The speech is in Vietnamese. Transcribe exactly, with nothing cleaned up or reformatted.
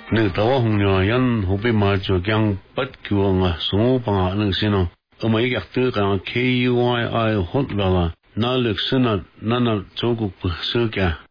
Nè tao hùng nhỏ yan hộp mà cho kyang bắt kêu ngà số bằng nè xin nó ở mấy cái thứ cái K U I I hot là nà lực xin nà nà nà cho cuộc sơ kia